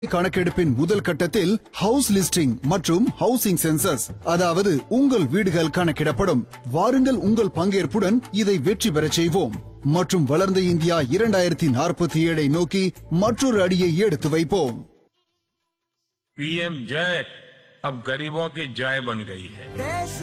கணக்கெடுப்பின் முதல் கட்டத்தில் ஹவுஸ் லிஸ்டிங் மற்றும் ஹவுசிங் சென்சஸ், அதாவது உங்கள் வீடுகள் கணக்கிடப்படும். வாருங்கள், உங்கள் பங்கேற்புடன் இதை வெற்றி பெறச் செய்வோம் மற்றும் வளர்ந்த இந்தியா 2047 நோக்கி மற்றொரு அடியை எடுத்து வைப்போம். पीएम जय अब गरीबों की जय बन गई है.